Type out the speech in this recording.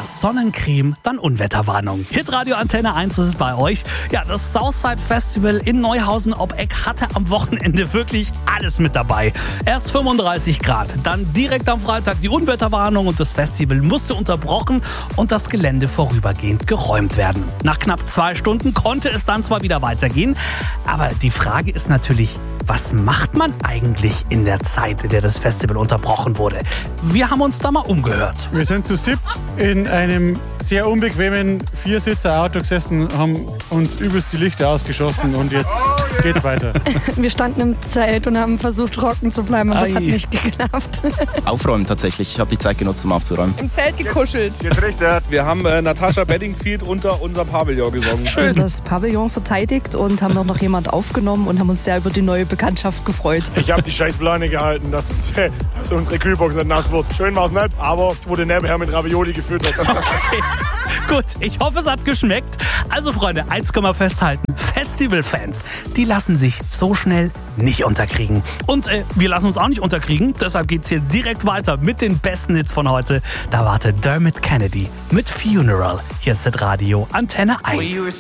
Erst Sonnencreme, dann Unwetterwarnung. Hitradio Antenne 1 ist bei euch. Ja, das Southside Festival in Neuhausen ob Eck hatte am Wochenende wirklich alles mit dabei. Erst 35 Grad, dann direkt am Freitag die Unwetterwarnung und das Festival musste unterbrochen und das Gelände vorübergehend geräumt werden. Nach knapp 2 Stunden konnte es dann zwar wieder weitergehen, aber die Frage ist natürlich, was macht man eigentlich in der Zeit, in der das Festival unterbrochen wurde? Wir haben uns da mal umgehört. Wir sind zu 7 in einem sehr unbequemen 4-Sitzer-Auto gesessen, haben uns übelst die Lichter ausgeschossen und jetzt geht's weiter. Wir standen im Zelt und haben versucht, trocken zu bleiben, aber es hat nicht geklappt. Aufräumen tatsächlich. Ich habe die Zeit genutzt, um aufzuräumen. Im Zelt gekuschelt. Wir haben Natascha Bedingfield unter unser Pavillon gesungen. Schön. Das Pavillon verteidigt und haben auch noch jemand aufgenommen und haben uns sehr über die neue Bekanntschaft gefreut. Ich habe die Scheißpläne gehalten, dass unsere Kühlbox nicht nass wird. Schön war es nicht, aber ich wurde nebenher mit Ravioli gefüttert. Okay. Gut, ich hoffe, es hat geschmeckt. Also Freunde, eins können wir festhalten. Festivalfans, die lassen sich so schnell nicht unterkriegen. Und wir lassen uns auch nicht unterkriegen. Deshalb geht's hier direkt weiter mit den besten Hits von heute. Da wartet Dermot Kennedy mit Funeral. Hier ist das Radio Antenne 1.